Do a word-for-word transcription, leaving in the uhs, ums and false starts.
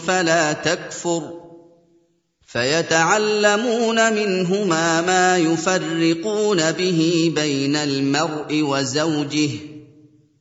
فلا تكفر فيتعلمون منهما ما يفرقون به بين المرء وزوجه